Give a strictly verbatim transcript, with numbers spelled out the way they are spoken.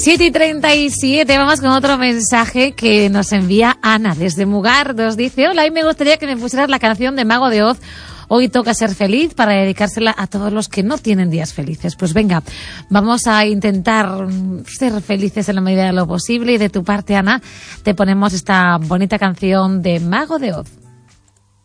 siete y treinta y siete, vamos con otro mensaje que nos envía Ana desde Mugar. Nos dice: hola, y me gustaría que me pusieras la canción de Mago de Oz. Hoy toca ser feliz, para dedicársela a todos los que no tienen días felices. Pues venga, vamos a intentar ser felices en la medida de lo posible. Y de tu parte, Ana, te ponemos esta bonita canción de Mago de Oz.